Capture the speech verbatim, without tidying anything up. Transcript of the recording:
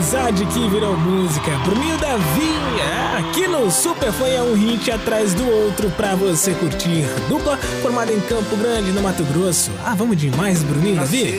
amizade que virou música. Bruninho Davi, é, aqui no Super Fã é um hit atrás do outro pra você curtir. Dupla formada em Campo Grande, no Mato Grosso. Ah, vamos de mais Bruninho Davi?